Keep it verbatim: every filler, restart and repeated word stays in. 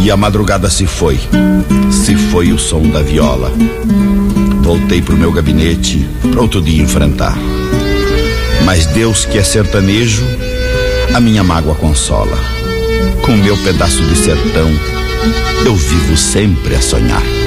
E a madrugada se foi, se foi o som da viola. Voltei pro meu gabinete, pronto de enfrentar. Mas Deus, que é sertanejo, a minha mágoa consola. Com meu pedaço de sertão, eu vivo sempre a sonhar.